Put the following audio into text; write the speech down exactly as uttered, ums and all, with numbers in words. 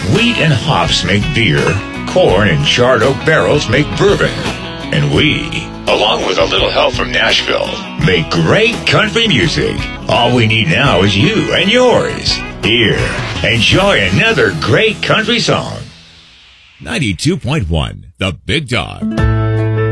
Wheat and hops make beer. Corn and charred oak barrels make bourbon. And we, along with a little help from Nashville, make great country music. All we need now is you and yours. Here, enjoy another great country song. ninety-two point one, The Big Dog.